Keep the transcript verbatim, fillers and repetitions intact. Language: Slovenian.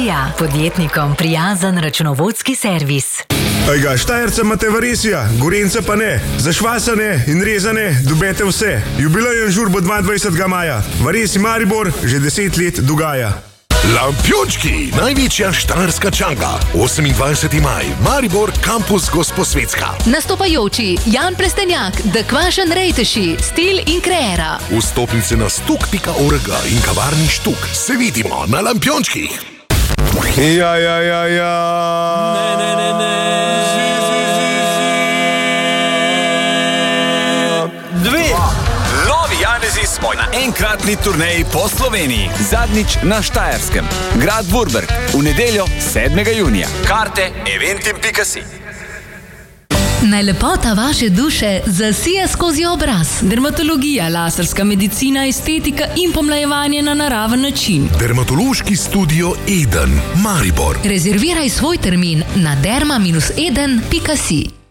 Varisija, podjetnikom prijazen računovodski servis. Ejga, Štajerca imate Varisija, Gorenjca pa ne. Zašvasane in rezane dobete vse. Jubilejen žur bo dvaindvajsetega maja. Varisi Maribor že deset let dogaja. Lampiončki, največja štajerska čanga. osemindvajseti maj, Maribor, kampus Gosposvetska. Nastopajoči Jan Plestenjak, The Kvašen Rejteši, Stil in Kreera. Vstopnice na stuk pika org in kavarni Štuk. Se vidimo na Lampiončkih. Ja, ja, ja, ja. Ne, ne, ne, ne. Dve. Novi Janezi smo na enkratni turneji po Sloveniji. Zadnjič na Štajerskem. Grad Vurberg. V nedeljo sedmega junija. Karte eventim pika si. Naj lepota vaše duše zasije skozi obraz. Dermatologija, laserska medicina, estetika in pomlajevanje na naraven način. Dermatološki studio Eden, Maribor. Rezerviraj svoj termin na derma eden pika si.